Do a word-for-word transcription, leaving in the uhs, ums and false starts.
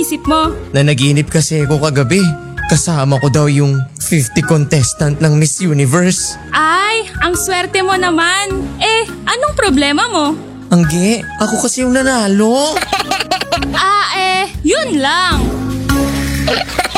iniisip mo? Nanaginip kasi ako kagabi. Kasama ko daw yung fifty contestant ng Miss Universe. Ay, ang swerte mo naman. Eh, anong problema mo? Angge, ako kasi yung nanalo. Ah, eh, yun lang.